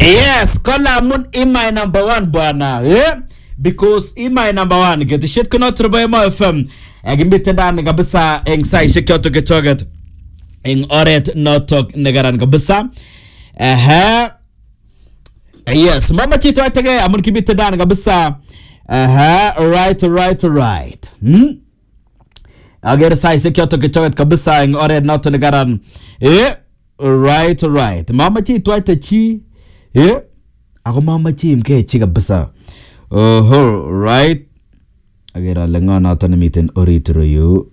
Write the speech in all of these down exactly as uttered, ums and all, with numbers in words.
Yes, kola mun imai number one bwana. Yeah? Because imai number one get the shit kuna turbo mo F M. Agimbite ndani kabisa eng sai shikyoto kechoget. Eng oret notok negaran kabisa. Aha. Yes, mama chito atege amun kibite ndani kabisa. Aha, right right right. Hmm? Agere sai shikyoto kechoget kabisa eng oret notok negaran. Eh, right right. Mama chito atachi. Yeah, ako mama chim ke chika basa. Oh, right. Agera lenga nato na meeting oritro you.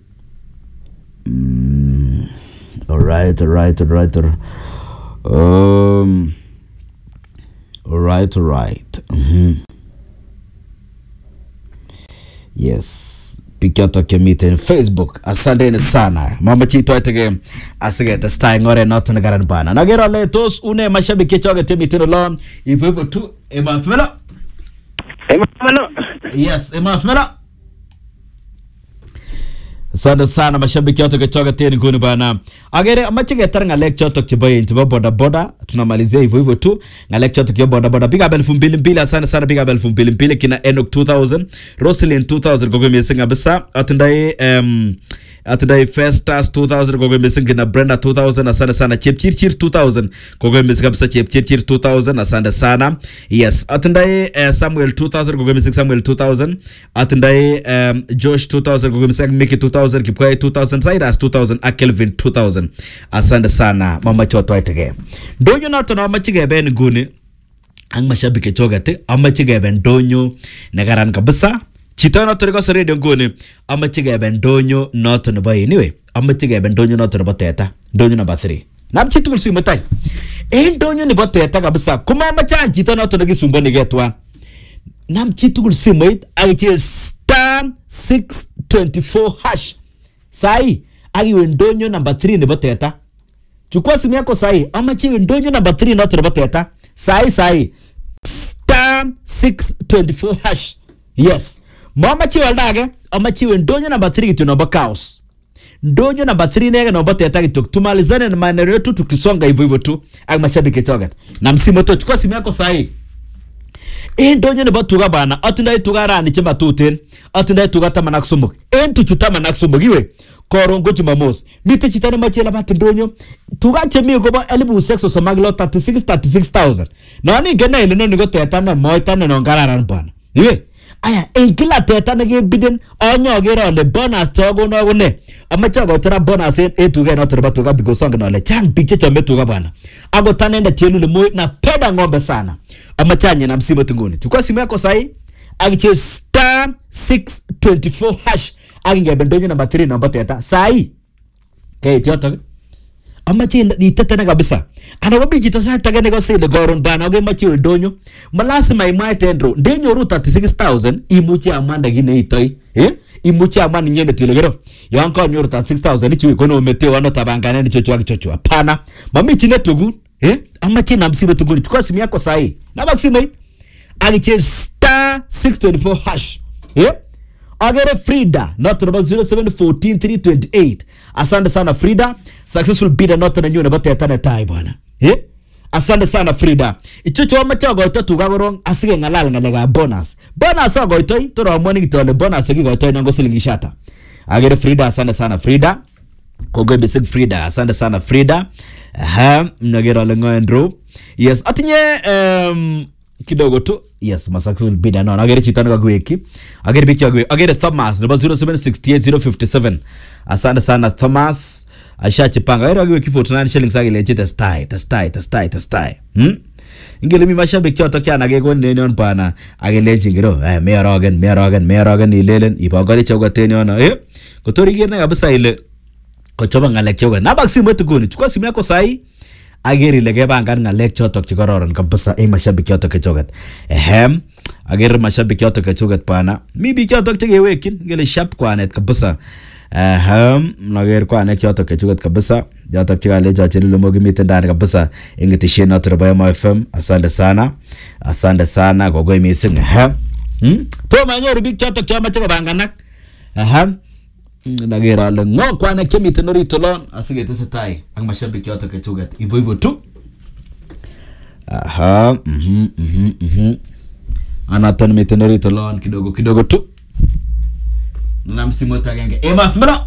Mm, all right, all right, all right. Um, all right, all right. Mm-hmm. Yes. Pikyoto ke meeting Facebook. Asante ni sana. Mama chito atege asige ta stay ngore nato na garan bana. Nagera le tos une mashabiki choge te meeting lo. If we to ema fmelo. Ema fmelo. Yes, ema fmelo. Asante sana mashabiki yote kechoge te nguni bana. Agere amachige tar ngalek choto kiboye ntiba boda boda tunamalizia hivyo hivyo tu. Ngalek choto kiboye boda boda piga elfu mbili mbili. Asante sana piga elfu mbili mbili kina Enoch two thousand, Roselyn two thousand gogo mesinga bisa. Atundai um atundai Festus two thousand gogo mesinga kina Brenda two thousand. Asante sana Chepchirchir two thousand gogo mesinga bisa Chepchirchir two thousand. Asante sana. Yes, atundai uh, Samuel two thousand gogo mesinga Samuel two thousand. Atundai um, Josh two thousand gogo mesinga Mickey two thousand, Kipkoe two thousand, Cyrus two thousand, Akelvin two thousand. Asante sana mama choto aitege. Donyo nato na machige ben guni ang mashabiki chogate amachige ben donyo nagaran kabisa. Chito nato riko sa radio guni amachige ben donyo nato na bayi anyway. Amachige ben donyo nato na bateta. Donyo number three. Nam chito kulsi matai. Eh donyo ni bateta kabisa. Kuma amachan chito nato na gisumba ni getwa. Nam chito kulsi mait agichir star six twenty-four hash. Sai agi wendonyo number three ni bateta. Chukua simu yako sai ama chi wendonyo number three not ni bateta. Sai sai star six twenty-four hash. Yes. Mama chi waldage ama chi wendonyo number three kitu number chaos. Ndonyo number three nega number bateta kitu tumalizane na maneno yetu tukisonga hivyo hivyo tu. Agi mashabiki chogat. Na msimu to chukua simu yako sai. Eh ndonyo ni batuga bana atundai tugara ni chema tuten atundai tugata manaksumuk en tuchuta manaksumuk iwe korongo jumamos mite chitane machela bat ndonyo tuga chemi go ba elibu sexo somaglo thirty-six thirty-six thousand nani gena ile no nigo teta na moita no ngararan bana iwe aya en kila teta na ge biden onyo gero le bonus togo no gone amacha go tara bonus e tuga no tara batuga bigo song no le chang picture chome tuga bana ago tanenda tielu le moy na peda ngombe sana amachanye na msimu tunguni. Chukua simu yako sahi agiche star six twenty-four hash aginga bendonyo number three number teta sahi kaya tiyoto amache itete na kabisa ana wabi jito sa tagane ko sile goron bana oge machi wendonyo malasi mai mai tendro ndenyo ru thirty-six thousand imuchi amanda gine itoi eh imuchi amanda nyende tilegero yanko nyoru thirty-six thousand ichi kono meteo ano tabangana ni chocho akichocho hapana mami chine tugu eh amache na msimu tuguni. Chukua simu yako sahi na maksimu agiche star six twenty-four hash eh agere Frida not number zero seven one four three two eight. Asante sana Frida, successful bidder not na nyune bata yatana tai bwana eh asante sana Frida. Ichocho amacha go to tuga gorong asige ngalal ngalega bonus bonus go to to ro money to bonus go to nango silingishata agere Frida. Asante sana Frida kogo basic Frida. Asante sana Frida. Aha, nagera lengo endro. Yes, atinye um kidogo tu. Yes, masaksul bida no. Agere chitano kagweki. Agere biki agwe. Agere Thomas number zero seven six eight zero five seven. Asante sana Thomas. Asha chipanga. Agere agwe kifo tunani shillings agile chita style, ta style, ta style, ta style. Hmm? Ingele mi mashabiki otokya nagego nene bana. Agele jingiro. Eh, me arogan, me arogan, me arogan ilelen. Ibagale chawga teni ona. Eh? Kotori girna kabisa ile kochoba ngalek choga na bak simu tuguni. Chukua simu yako sahi ageri lege bangan ngalek chotok chikororon kabisa e mashabiki yotok kechogat ehem ageri mashabiki yotok kechogat pana mi bi chotok chigewekin ngele shap kwanet kabisa ehem nager kwanet chotok kechogat kabisa yotok chigale jachiri lumogi mitendani kabisa ingitishe noto Bayama F M. Asante sana asante sana gogo imising ehem hmm to manyoru bi chotok chama chiga banganak ehem nagera le ngo kwana kemi tenori tolon asige tesetai ang mashabiki yote kechugat hivyo hivyo tu Aha, mhm mhm mhm. Anatan mitenori tolon kidogo kidogo tu. Namsimu tagaenge. Ema Smelo.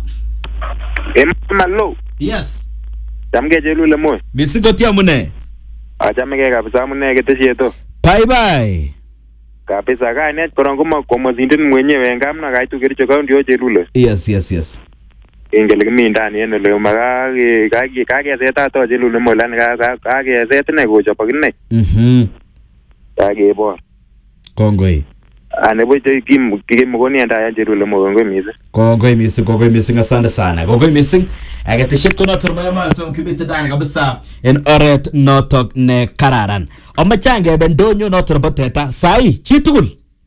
Ema Malo. Yes. Jamge jelule mo. Misigo tia mune. Ajamge kabisa mune ketesieto. Bye bye. Kabisa kainet korongoma kwa mazindim mwenyewe ngamna kaitu Kericho County o jelule. Yes yes yes. Ingele kimi ndani ene le maga kage kage zeta to jelule mo lan ka kage zeta ne go chopa kinne. Mhm. Kage bo. Kongoi. Ane bo je kim kim go ni nda jelule mo ngo mize. Kongoi misi kongoi misi asante sana. Kongoi misi agatiship kuna turmayama F M kibita dani kabisa en oret notok ne kararan. Omachange bendonyo notor bateta sai chitugul.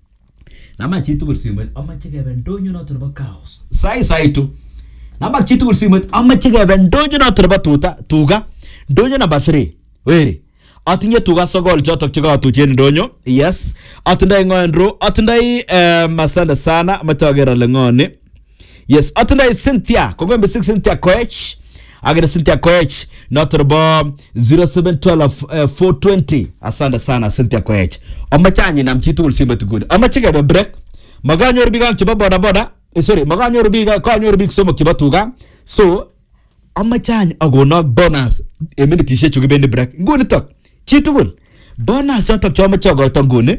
Nama chitugul simet omachange bendonyo notor ba chaos. Sai sai tu. Nama chitugul simet omachange bendonyo notor batuta tuga. Donyo number three. Weri. Atinye tuga sogol jotok chika tucheni ndonyo. Yes. Atindai ngoendro. Atindai uh, masanda sana. Matagera lengoni. Yes. Atindai Cynthia. Kogombe six Cynthia Koech. Agere Cynthia Koech. Notorbo zero seven one two four two zero. Asanda sana Cynthia Koech. Omachanyi na mchitu ulsimbe tuguni. Omachige be break. Maganyo rubiga chiba boda boda. Eh, sorry. Maganyo rubiga. Kanyo rubiga somo kiba tuga. So. Omachanyi agonok bonus. Emini tishe chugibende break. Nguni tok. Chitugul. Bonus yotok choma chogo tangune.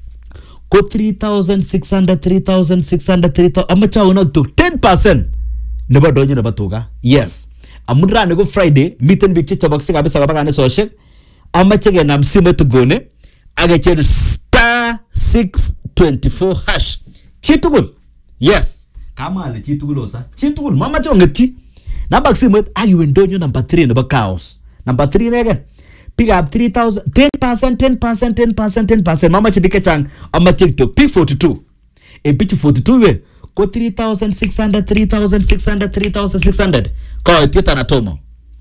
Ko three thousand six hundred, three thousand six hundred, three thousand. Ama chogo nok tuk ten percent. Nebo donyo nebo tuga. Yes. Amundra nego Friday. Meeting bikchi chobak sing abisa kabaka ane soshek. Ama chege nam sime tugune. Age chen star six twenty-four hash. Chitugul. Yes. Kama ale chitugul osa. Chitugul. Mama chonge ti. Nabak sime agi wendonyo number three nebo chaos. Number three negen. Pick up three thousand, ten percent, ten percent, ten percent, ten percent. Mama chibike chang, ama TikTok. Pick forty-two. In pitch forty-two we. Go three thousand six hundred, three thousand six hundred, three thousand six hundred. Kwa itita na tomo.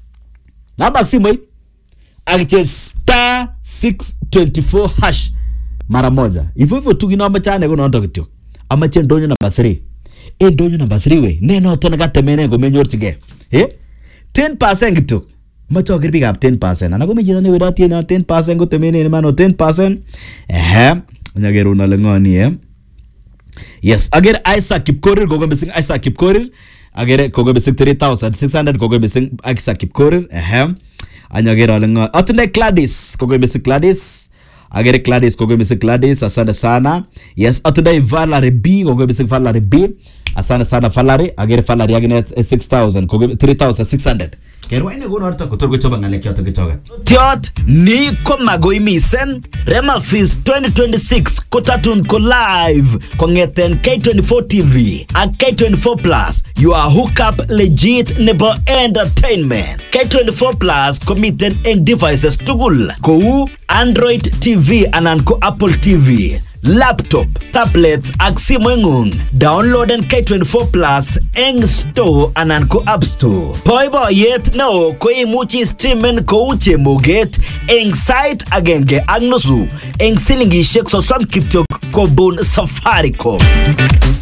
Na maximum, agiche star six twenty-four hash. Mara moja. Ivo ivo tugi na amachane kuna ondo kityo. Amache ndonyo number three. E ndonyo number three we. Neno otona gata mene go menyor tige. Eh? ten percent kityo. Macho agir pick up ten percent. Ana kumi jina ni weda tiene ten percent ko temene ni mano ten percent. Eh, nyageru na lengoni eh. Yes, agir Isaac Kipkorir gogo missing Isaac Kipkorir. Agir gogo missing three thousand six hundred gogo missing Isaac Kipkorir. Eh. Anyagera lengoni. Atunde Gladys gogo missing Gladys. Agir Gladys gogo missing Gladys asante sana. Yes, atunde Valerie B gogo missing Valerie B. Asante sana Valerie. Agir Valerie agine six thousand gogo three thousand six hundred. Kerwa ine gono orta kutorgo choba ngale kyoto kichoga. Tiot ni koma goimisen Rema Fest twenty twenty-six kotatun ko live kongeten K twenty-four T V at K twenty-four Plus. You are hook up legit nebo entertainment. K twenty-four Plus committed en devices tugul ko Android T V anan ko Apple T V, laptop, tablets ak simu. Download en K twenty-four Plus eng store anan ko App Store. Poibo yet no ko imuchi streamen ko uche muget eng site agenge agnosu eng silingishek sosom kityok ko bun Safaricom.